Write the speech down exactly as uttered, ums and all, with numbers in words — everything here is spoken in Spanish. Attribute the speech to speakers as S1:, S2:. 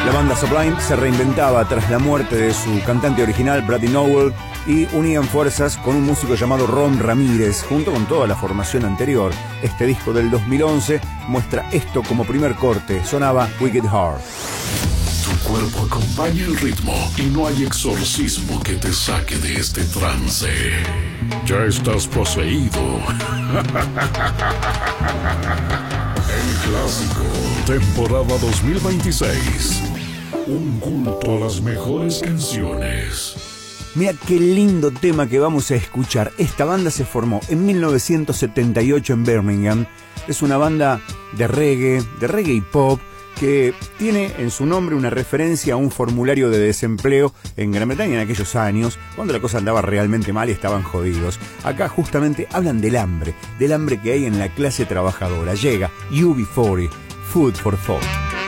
S1: La banda Sublime se reinventaba tras la muerte de su cantante original, Brady Nowell, y unían fuerzas con un músico llamado Ron Ramírez, junto con toda la formación anterior. Este disco del dos mil once muestra esto como primer corte, sonaba Wicked Heart.
S2: Tu cuerpo acompaña el ritmo y no hay exorcismo que te saque de este trance. Ya estás poseído. El clásico, temporada dos mil veintiséis. Un culto a las mejores canciones.
S1: Mira qué lindo tema que vamos a escuchar. Esta banda se formó en mil novecientos setenta y ocho en Birmingham. Es una banda de reggae, de reggae y pop, que tiene en su nombre una referencia a un formulario de desempleo en Gran Bretaña en aquellos años, cuando la cosa andaba realmente mal y estaban jodidos. Acá justamente hablan del hambre, del hambre que hay en la clase trabajadora. Llega U B cuarenta, Food for Thought.